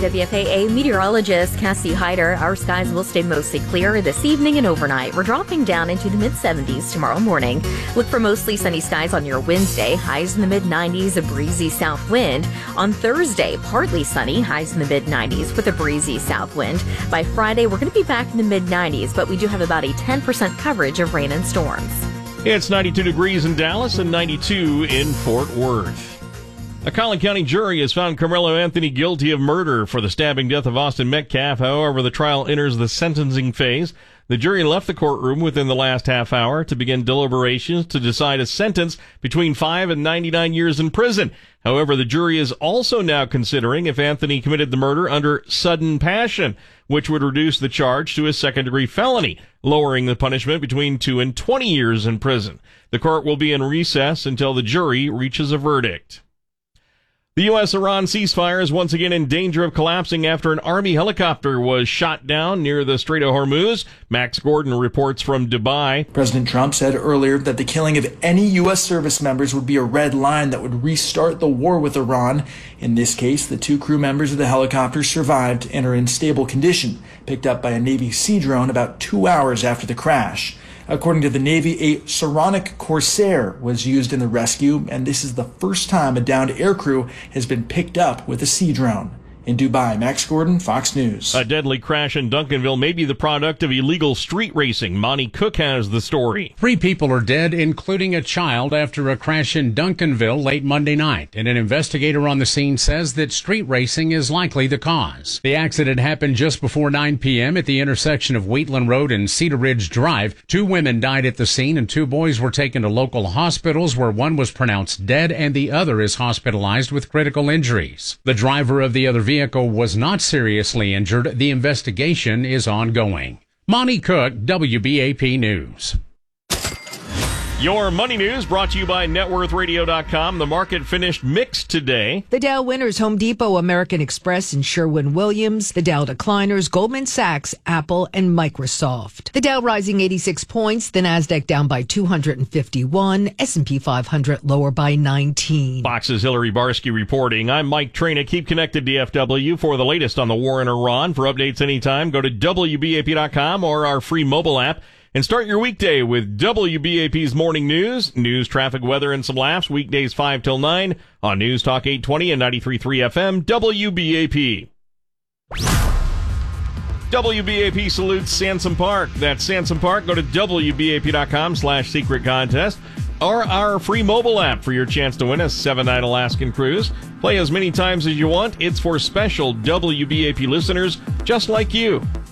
WFAA meteorologist Cassie Hyder. Our skies will stay mostly clear this evening and overnight. We're dropping down into the mid-70s tomorrow morning. Look for mostly sunny skies on your Wednesday. Highs in the mid-90s, a breezy south wind. On Thursday, partly sunny, highs in the mid-90s with a breezy south wind. By Friday, we're going to be back in the mid-90s, but we do have about a 10% coverage of rain and storms. It's 92 degrees in Dallas and 92 in Fort Worth. A Collin County jury has found Carmelo Anthony guilty of murder for the stabbing death of Austin Metcalf. However, the trial enters the sentencing phase. The jury left the courtroom within the last half hour to begin deliberations to decide a sentence between 5 and 99 years in prison. However, the jury is also now considering if Anthony committed the murder under sudden passion, which would reduce the charge to a second-degree felony, lowering the punishment between 2 and 20 years in prison. The court will be in recess until the jury reaches a verdict. The U.S.-Iran ceasefire is once again in danger of collapsing after an Army helicopter was shot down near the Strait of Hormuz. Max Gordon reports from Dubai. President Trump said earlier that the killing of any U.S. service members would be a red line that would restart the war with Iran. In this case, the 2 crew members of the helicopter survived and are in stable condition, picked up by a Navy Sea drone about 2 hours after the crash. According to the Navy, a Saronic Corsair was used in the rescue, and this is the first time a downed aircrew has been picked up with a Sea drone. In Dubai, Max Gordon, Fox News. A deadly crash in Duncanville may be the product of illegal street racing. Monty Cook has the story. 3 people are dead, including a child, after a crash in Duncanville late Monday night. And an investigator on the scene says that street racing is likely the cause. The accident happened just before 9 p.m. at the intersection of Wheatland Road and Cedar Ridge Drive. 2 women died at the scene, and 2 boys were taken to local hospitals where one was pronounced dead and the other is hospitalized with critical injuries. The driver of the other vehicle was not seriously injured. The investigation is ongoing. Monty Cook, WBAP News. Your money news brought to you by NetWorthRadio.com. The market finished mixed today. The Dow winners, Home Depot, American Express, and Sherwin-Williams. The Dow decliners, Goldman Sachs, Apple, and Microsoft. The Dow rising 86 points. The Nasdaq down by 251. S&P 500 lower by 19. Fox's Hillary Barsky reporting. I'm Mike Traina. Keep connected, DFW, for the latest on the war in Iran. For updates anytime, go to WBAP.com or our free mobile app. And start your weekday with WBAP's Morning News, traffic, weather, and some laughs. Weekdays 5 till 9 on News Talk 820 and 93.3 FM, WBAP. WBAP salutes Sansom Park. That's Sansom Park. Go to WBAP.com/secret contest or our free mobile app for your chance to win a 7-night Alaskan cruise. Play as many times as you want. It's for special WBAP listeners just like you.